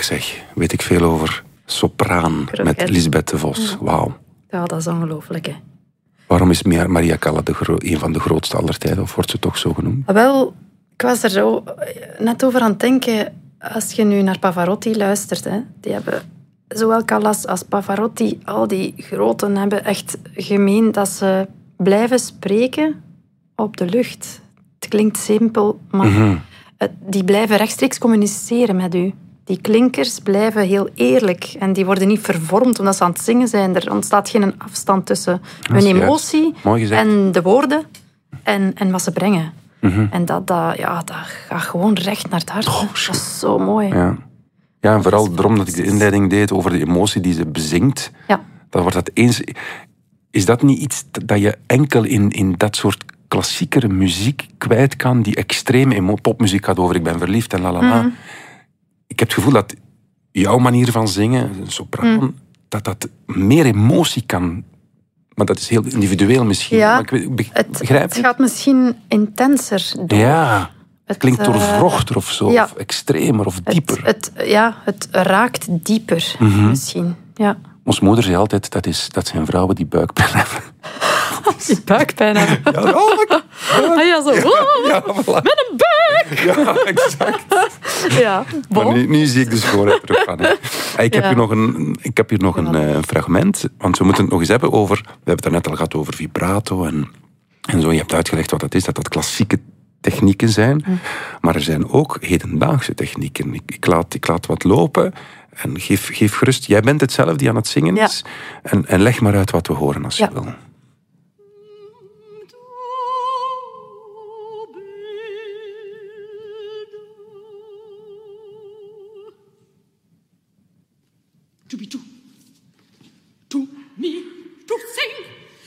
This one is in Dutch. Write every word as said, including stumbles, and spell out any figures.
zeg. Weet ik veel over sopraan met Lisbeth de Vos. Mm. Wauw. Ja, dat is ongelooflijk, hè. Waarom is Maria Callas de gro- een van de grootste aller tijden? Of wordt ze toch zo genoemd? Wel, ik was er zo net over aan het denken. Als je nu naar Pavarotti luistert, hè, die hebben, zowel Callas als Pavarotti, al die groten hebben echt gemeen dat ze blijven spreken op de lucht. Het klinkt simpel, maar mm-hmm. het, die blijven rechtstreeks communiceren met u. Die klinkers blijven heel eerlijk en die worden niet vervormd omdat ze aan het zingen zijn. Er ontstaat geen afstand tussen hun emotie en de woorden en, en wat ze brengen. Mm-hmm. En dat, dat, ja, dat gaat gewoon recht naar het hart. Oh, dat is zo mooi. Ja, ja en vooral daarom dat ik de inleiding deed over de emotie die ze bezingt. Ja. Dat wordt dat eens... Is dat niet iets dat je enkel in, in dat soort klassiekere muziek kwijt kan, die extreme emotie... Popmuziek gaat over ik ben verliefd en lalala. Mm-hmm. Ik heb het gevoel dat jouw manier van zingen, een sopraan, mm. dat dat meer emotie kan... Maar dat is heel individueel misschien. Ja, maar ik weet, begrijp het, het gaat misschien intenser door. Ja, het klinkt doorvrochter of zo, ja. of extremer of dieper. Het, het, ja, het raakt dieper mm-hmm. misschien. Ja. Ons moeder zei altijd, dat, is, dat zijn vrouwen die buikpijn hebben. Die buikpijn hebben? Ja, oh, ik, ah, ja zo. Ja, ja, voilà. Met een buik! Ja, exact. Ja, bon. nu, nu zie ik de schoonheid terug van. Hey, ik, heb ja. hier nog een, ik heb hier nog een uh, fragment, want we moeten het nog eens hebben over... We hebben het daarnet al gehad over vibrato en, en zo. Je hebt uitgelegd wat dat is, dat dat klassieke technieken zijn. Mm. Maar er zijn ook hedendaagse technieken. Ik, ik, laat, ik laat wat lopen... En geef, geef gerust, jij bent het zelf die aan het zingen is. Ja. En, en leg maar uit wat we horen als je ja. wil. To be true.